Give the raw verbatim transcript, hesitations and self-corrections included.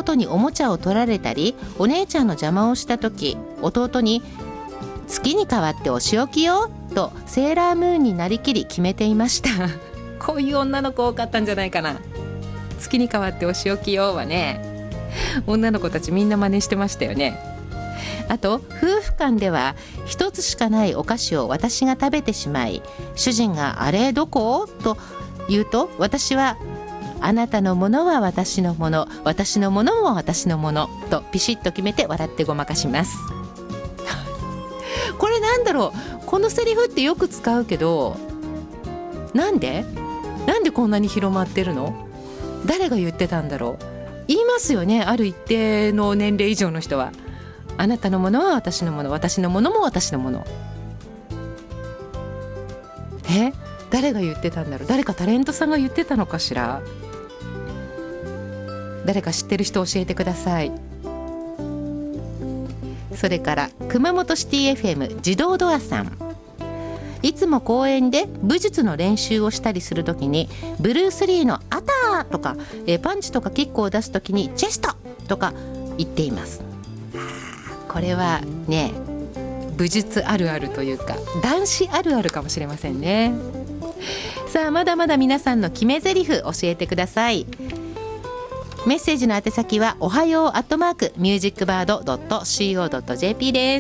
弟におもちゃを取られたり、お姉ちゃんの邪魔をした時、弟に月に代わってお仕置きよとセーラームーンになりきり決めていましたこういう女の子多かったんじゃないかな。月に代わってお仕置きよはね、女の子たちみんな真似してましたよね。あと夫婦間では一つしかないお菓子を私が食べてしまい、主人があれどこ？と言うと、私はあなたのものは私のもの、私のものも私のものとピシッと決めて笑ってごまかしますこれなんだろう、このセリフってよく使うけど、なんでなんでこんなに広まってるの？誰が言ってたんだろう。言いますよね、ある一定の年齢以上の人は。あなたのものは私のもの、私のものも私のもの。え、誰が言ってたんだろう。誰かタレントさんが言ってたのかしら。誰か知ってる人教えてください。それから熊本シティ エフエム 自動ドアさん、いつも公園で武術の練習をしたりするときに、ブルース・リーのアターとか、えパンチとかキックを出すときにチェストとか言っています。これはね、武術あるあるというか男子あるあるかもしれませんね。さあ、まだまだ皆さんの決め台詞教えてください。メッセージの宛先はおはようアットマークミュージックバードドットシーオードットジェーピーです。